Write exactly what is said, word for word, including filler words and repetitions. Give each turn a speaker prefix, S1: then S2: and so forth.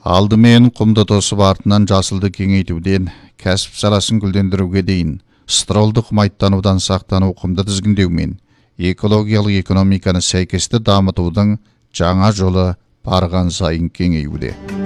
S1: Алдымен құмды тосып артынан жасылды кеңейтуден, кәсіп саласын гүлдендіруге дейін, стролды құмайттанудан сақтану құмды тізгіндеумен, экологиялық экономиканы сәйкесті дамытудың жаңа жолы барған сайын кеңеюде.